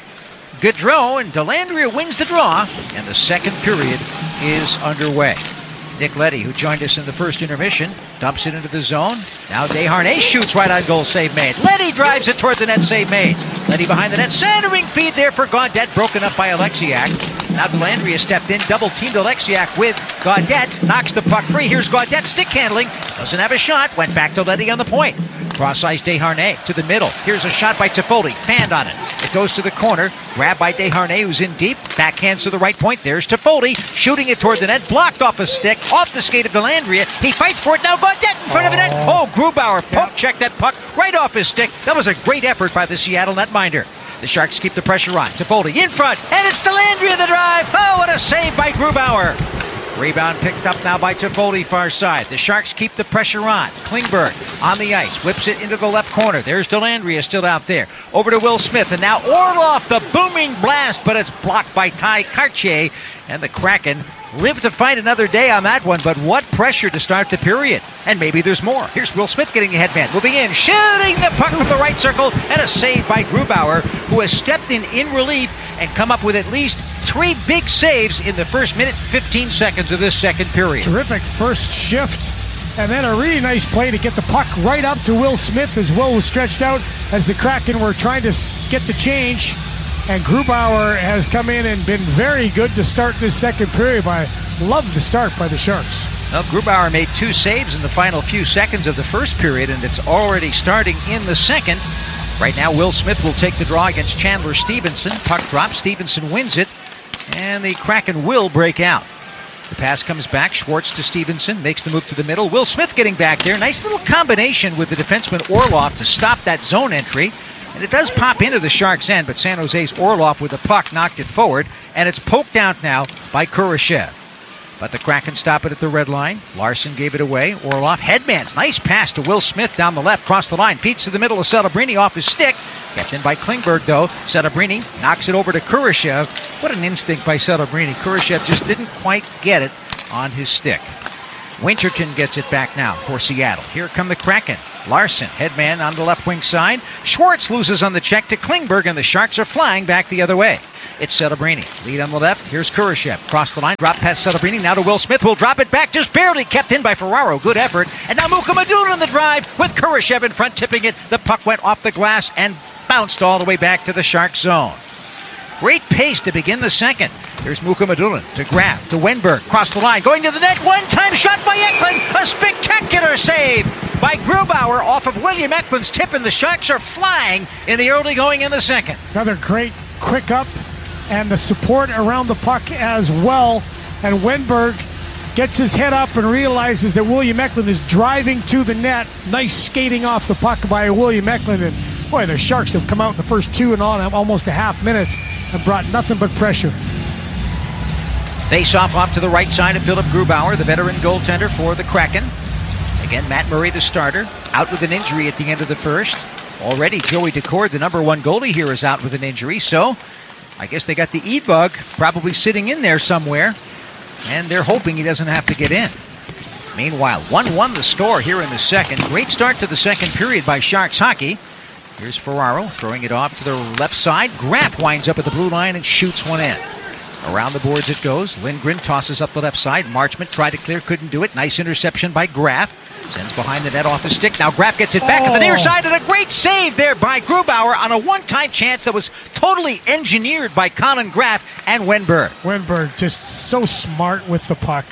Gaudreau, and Dellandrea wins the draw, and the second period is underway. Nick Leddy, who joined us in the first intermission, dumps it into the zone. Now Desharnais shoots right on goal, save made. Leddy drives it toward the net, save made. Leddy behind the net, centering feed there for Gaudette, broken up by Alexiak. Now Dellandrea stepped in, double-teamed Alexiak with Gaudette, knocks the puck free. Here's Gaudette, stick handling, doesn't have a shot, went back to Leddy on the point. Cross-ice Desharnais to the middle. Here's a shot by Toffoli, fanned on it. It goes to the corner, grabbed by Desharnais, who's in deep, backhands to the right point. There's Toffoli, shooting it toward the net, blocked off a stick, off the skate of Dellandrea. He fights for it, now Gaudette in front of the net. Oh, Grubauer poke checked that puck right off his stick. That was a great effort by the Seattle netminder. The Sharks keep the pressure on. Toffoli in front, and it's Dellandrea the drive. Oh, what a save by Grubauer. Rebound picked up now by Toffoli, far side. The Sharks keep the pressure on. Klingberg on the ice, whips it into the left corner. There's Dellandrea still out there. Over to Will Smith, and now Orlov, the booming blast, but it's blocked by Ty Cartier, and the Kraken live to fight another day on that one, but what pressure to start the period. And maybe there's more. Here's Will Smith getting a headman, moving in, shooting the puck from the right circle, and a save by Grubauer, who has stepped in in relief and come up with at least three big saves in the first minute, fifteen seconds of this second period. Terrific first shift, and then a really nice play to get the puck right up to Will Smith as Will was stretched out as the Kraken were trying to get the change. And Grubauer has come in and been very good to start this second period. I love the start by the Sharks. Well, Grubauer made two saves in the final few seconds of the first period, and it's already starting in the second. Right now, Will Smith will take the draw against Chandler Stevenson. Puck drops, Stevenson wins it, and the Kraken will break out. The pass comes back, Schwartz to Stevenson, makes the move to the middle. Will Smith getting back there. Nice little combination with the defenseman Orlov to stop that zone entry. And it does pop into the Sharks' end, but San Jose's Orlov with the puck knocked it forward, and it's poked out now by Kurashev. But the Kraken stop it at the red line. Larson gave it away. Orlov headmans. Nice pass to Will Smith down the left, cross the line, feeds to the middle of Celebrini off his stick. Kept in by Klingberg, though. Celebrini knocks it over to Kurashev. What an instinct by Celebrini. Kurashev just didn't quite get it on his stick. Winterton gets it back now for Seattle. Here come the Kraken. Larson, headman on the left wing side. Schwartz loses on the check to Klingberg, and the Sharks are flying back the other way. It's Celebrini. Lead on the left. Here's Kurashev. Cross the line. Drop past Celebrini. Now to Will Smith. Will drop it back. Just barely kept in by Ferraro. Good effort. And now Mukhamadullin on the drive with Kurashev in front, tipping it. The puck went off the glass and bounced all the way back to the Sharks zone. Great pace to begin the second. Here's Mukhamadullin to Graf, to Wenberg. Cross the line. Going to the net. One-time shot by Eklund. A spectacular save by Grubauer off of William Eklund's tip, and the Sharks are flying in the early going in the second. Another great quick up, and the support around the puck as well. And Wenberg gets his head up and realizes that William Eklund is driving to the net. Nice skating off the puck by William Eklund. And boy, the Sharks have come out in the first two and on almost a half minutes and brought nothing but pressure. Face off off to the right side of Philip Grubauer, the veteran goaltender for the Kraken. Again, Matt Murray, the starter, out with an injury at the end of the first. Already, Joey Decord, the number one goalie here, is out with an injury. So, I guess they got the E-bug probably sitting in there somewhere, and they're hoping he doesn't have to get in. Meanwhile, one one the score here in the second. Great start to the second period by Sharks hockey. Here's Ferraro throwing it off to the left side. Graf winds up at the blue line and shoots one in. Around the boards it goes. Lindgren tosses up the left side. Marchment tried to clear, couldn't do it. Nice interception by Graf. Sends behind the net off the stick. Now Graf gets it back oh. at the near side, and a great save there by Grubauer on a one-time chance that was totally engineered by Colin Graf and Wenberg. Wenberg just so smart with the puck.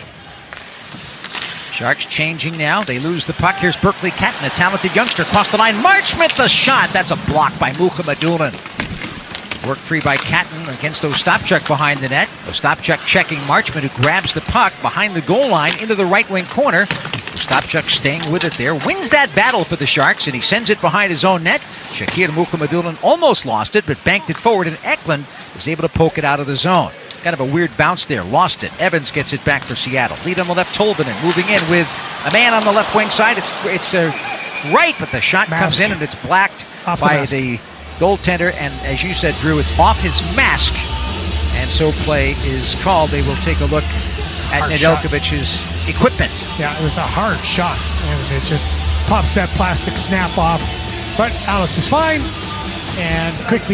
Sharks changing now. They lose the puck. Here's Berkeley Catton, a talented youngster. Across the line. Marchment the shot. That's a block by Mukhamadullin. Worked free by Catton against Ostapchuk behind the net. Ostapchuk checking Marchment, who grabs the puck behind the goal line into the right wing corner. Ostapchuk staying with it there. Wins that battle for the Sharks, and he sends it behind his own net. Shakir Mukhamadullin almost lost it, but banked it forward, and Eklund is able to poke it out of the zone. Kind of a weird bounce there. Lost it. Evans gets it back for Seattle. Lead on the left, Tolvanen moving in with a man on the left wing side. It's it's uh, right, but the shot mask comes in and it's blacked off by the, the goaltender. And as you said, Drew, it's off his mask. And so play is called. They will take a look at Nedeljkovic's equipment. Yeah, it was a hard shot. And it just pops that plastic snap off. But Alex is fine and quickly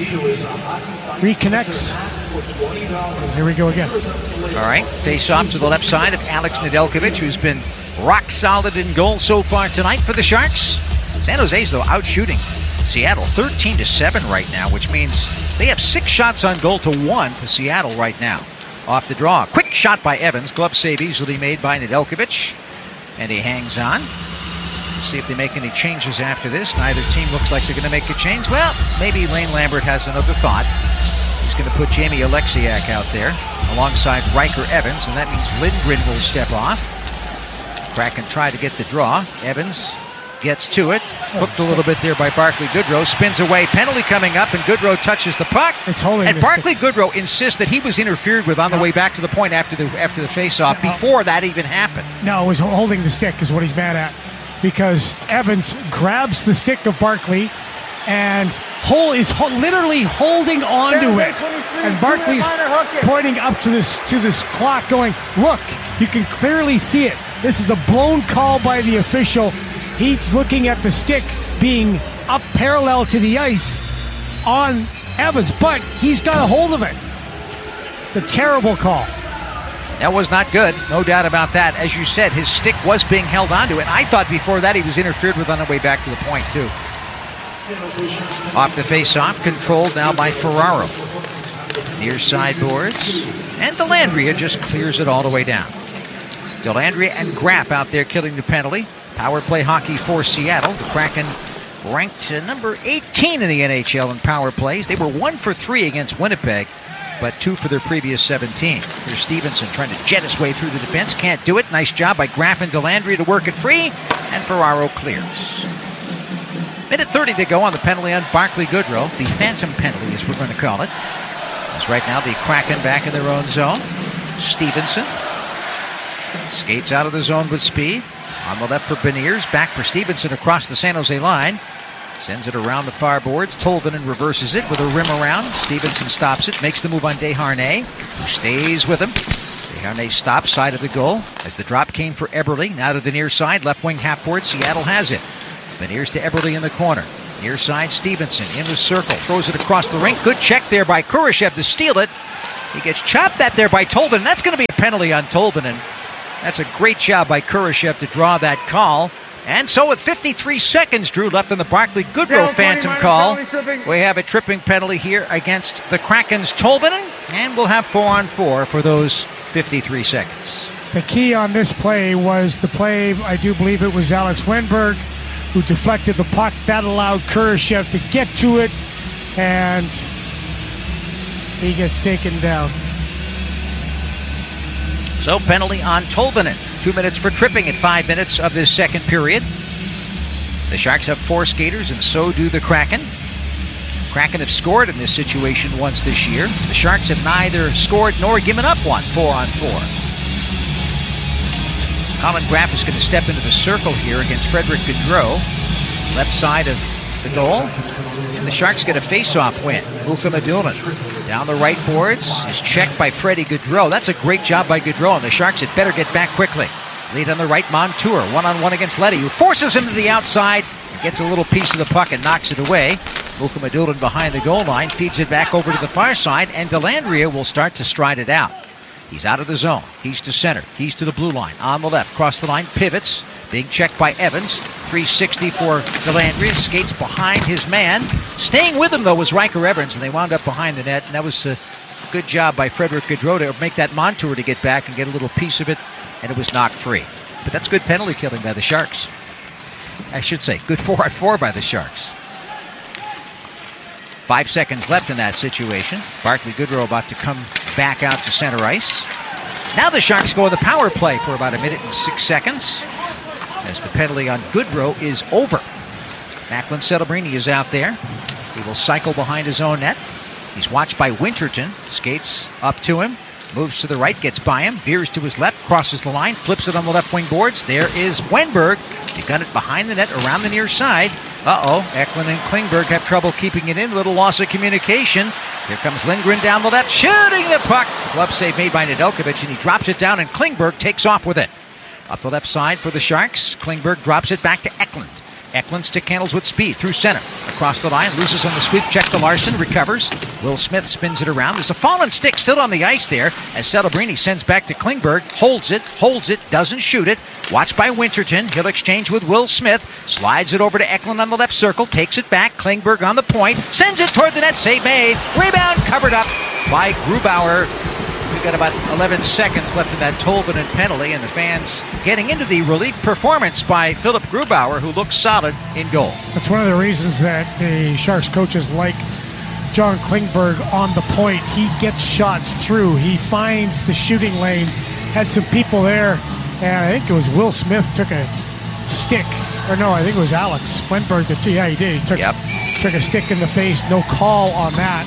reconnects. Here we go again. All right, face off to the left side of Alex Nedeljkovic, who's been rock solid in goal so far tonight for the Sharks. San Jose's, though, out shooting Seattle thirteen to seven right now, which means they have six shots on goal to one to Seattle right now. Off the draw. Quick shot by Evans. Glove save easily made by Nedeljkovic. And he hangs on. See if they make any changes after this. Neither team looks like they're going to make a change. Well, maybe Lane Lambert has another thought. He's going to put Jamie Alexiak out there alongside Riker Evans, and that means Lindgren will step off. Kraken try to get the draw. Evans gets to it. Hooked a little bit there by Barclay Goodrow. Spins away. Penalty coming up, and Goodrow touches the puck. It's holding. And Barclay Goodrow insists that he was interfered with on the way back to the point after the after the face-off, before that even happened. No, it was holding the stick is what he's mad at, because Evans grabs the stick of Barclay and Hull is ho- literally holding onto it, and Barclay's pointing up to this to this clock going, look, you can clearly see it. This is a blown call by the official. He's looking at the stick being up parallel to the ice on Evans, but he's got a hold of it. It's a terrible call. That was not good, no doubt about that. As you said, his stick was being held onto it. I thought before that he was interfered with on the way back to the point, too. Off the face-off, controlled now by Ferraro. Near side boards, and Dellandrea just clears it all the way down. Dellandrea and Graf out there killing the penalty. Power play hockey for Seattle. The Kraken ranked uh, number eighteen in the N H L in power plays. They were one for three against Winnipeg, but two for their previous seventeen. Here's Stevenson trying to jet his way through the defense. Can't do it. Nice job by Graf and Dellandrea to work it free, and Ferraro clears. Minute thirty to go on the penalty on Barclay Goodrow. The phantom penalty, as we're going to call it. As right now the Kraken back in their own zone. Stevenson skates out of the zone with speed. On the left for Beniers. Back for Stevenson across the San Jose line. Sends it around the far boards. Tolvanen reverses it with a rim around. Stevenson stops it, makes the move on Desharnais, who stays with him. Desharnais stops side of the goal as the drop came for Eberle. Now to the near side, left wing half board. Seattle has it. Beniers to Eberle in the corner. Near side, Stevenson in the circle. Throws it across the rink. Good check there by Kurashev to steal it. He gets chopped that there by Tolvanen. That's going to be a penalty on Tolvanen. That's a great job by Kurashev to draw that call. And so with fifty-three seconds, Drew, left in the Barclay Goodrow phantom call, we have a tripping penalty here against the Kraken's Tolvanen, and we'll have four on four for those fifty-three seconds. The key on this play was the play, I do believe it was Alex Wenberg, who deflected the puck. That allowed Kurashev to get to it, and he gets taken down. So penalty on Tolvanen. Two minutes for tripping at five minutes of this second period. The Sharks have four skaters, and so do the Kraken. Kraken have scored in this situation once this year. The Sharks have neither scored nor given up one, four on four. Colin Graf is going to step into the circle here against Frederick Gaudreau. Left side of the goal. And the Sharks get a face-off win. Mukhamadullin down the right boards is checked by Freddie Gaudreau. That's a great job by Gaudreau, and the Sharks had better get back quickly. Lead on the right, Montour, one-on-one against Leddy, who forces him to the outside and gets a little piece of the puck and knocks it away. Mukhamadullin behind the goal line, feeds it back over to the far side, and Dellandrea will start to stride it out. He's out of the zone. He's to center. He's to the blue line. On the left, cross the line, pivots. Being checked by Evans. three sixty for Dellandrea. Skates behind his man. Staying with him, though, was Riker Evans, and they wound up behind the net. And that was a good job by Frederick Gaudreau to make that Montour to get back and get a little piece of it, and it was knocked free. But that's good penalty killing by the Sharks. I should say, good four on four by the Sharks. Five seconds left in that situation. Barclay Goodrow about to come back out to center ice. Now the Sharks go on the power play for about a minute and six seconds. As the penalty on Goodrow is over. Macklin Celebrini is out there. He will cycle behind his own net. He's watched by Winterton. Skates up to him. Moves to the right, gets by him. Veers to his left, crosses the line, flips it on the left wing boards. There is Wenberg. He got it behind the net around the near side. Uh-oh, Eklund and Klingberg have trouble keeping it in. Little loss of communication. Here comes Lindgren down the left, shooting the puck. Glove save made by Nedeljkovic, and he drops it down, and Klingberg takes off with it. Up the left side for the Sharks. Klingberg drops it back to Eklund. Eklund stick handles with speed through center. Across the line, loses on the sweep, check to Larson, recovers. Will Smith spins it around. There's a fallen stick still on the ice there as Celebrini sends back to Klingberg. Holds it, holds it, doesn't shoot it. Watched by Winterton. He'll exchange with Will Smith. Slides it over to Eklund on the left circle. Takes it back. Klingberg on the point. Sends it toward the net. Save made. Rebound covered up by Grubauer. We've got about eleven seconds left in that Tolvanen penalty, and the fans getting into the relief performance by Philip Grubauer, who looks solid in goal. That's one of the reasons that the Sharks coaches like John Klingberg on the point. He gets shots through. He finds the shooting lane. Had some people there, and I think it was Will Smith took a stick. Or no, I think it was Alex Wenberg. That, yeah, he did. He took, yep. took a stick in the face. No call on that.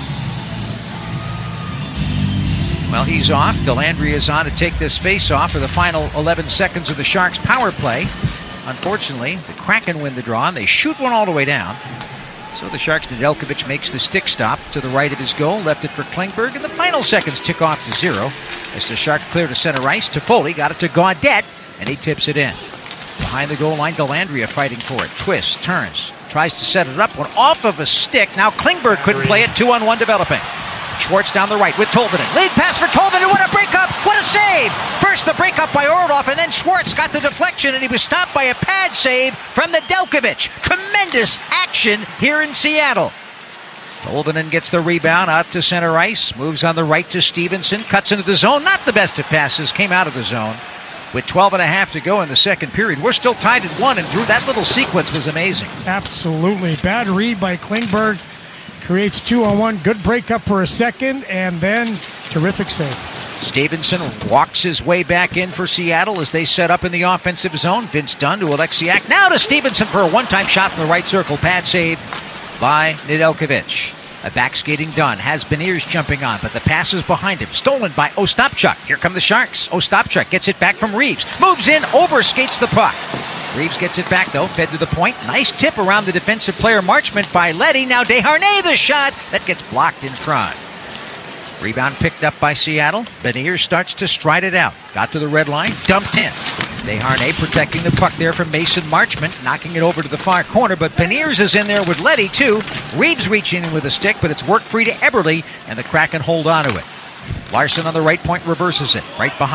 Well, he's off. Dellandrea is on to take this face-off for the final eleven seconds of the Sharks' power play. Unfortunately, the Kraken win the draw, and they shoot one all the way down. So the Sharks, Nedeljkovic makes the stick stop to the right of his goal, left it for Klingberg, and the final seconds tick off to zero. As the Sharks clear to center ice, Toffoli got it to Gaudette, and he tips it in. Behind the goal line, Dellandrea fighting for it. Twists, turns, tries to set it up, one off of a stick. Now Klingberg couldn't play it, two on one developing. Schwartz down the right with Tolvanen. Lead pass for Tolvanen. What a breakup! What a save! First the breakup by Orlov, and then Schwartz got the deflection, and he was stopped by a pad save from Nedeljkovic. Tremendous action here in Seattle. Tolvanen gets the rebound out to center ice. Moves on the right to Stevenson. Cuts into the zone. Not the best of passes. Came out of the zone. With twelve and a half to go in the second period. We're still tied at one, and Drew, that little sequence was amazing. Absolutely. Bad read by Klingberg. Creates two on one. Good breakup for a second, and then terrific save. Stevenson walks his way back in for Seattle as they set up in the offensive zone. Vince Dunn to Alexiak. Now to Stevenson for a one-time shot from the right circle. Pad save by Nedeljkovic. A back-skating Dunn has Beniers jumping on, but the pass is behind him. Stolen by Ostapchuk. Here come the Sharks. Ostapchuk gets it back from Reeves. Moves in, overskates the puck. Reeves gets it back, though, fed to the point. Nice tip around the defensive player Marchment by Leddy. Now Desharnais, the shot. That gets blocked in front. Rebound picked up by Seattle. Beniers starts to stride it out. Got to the red line, dumped in. Desharnais protecting the puck there from Mason Marchment, knocking it over to the far corner, but Beniers is in there with Leddy, too. Reeves reaching in with a stick, but it's worked free to Eberle, and the Kraken hold on to it. Larson on the right point reverses it, right behind.